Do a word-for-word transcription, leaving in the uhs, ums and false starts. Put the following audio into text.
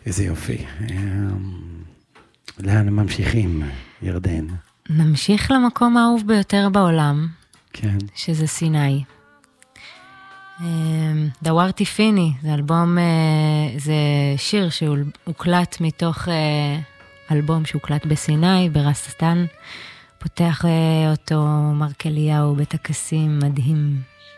איזה יופי. לאן ממשיכים, ירדן? נמשיך למקום האהוב ביותר בעולם, כן. שזה סיני. דווארתי פיני, זה אלבום, זה שיר שהוקלט מתוך אלבום שהוקלט בסיני, ברסטן. פותח אותו מרק אליהו בטקסים מדהים.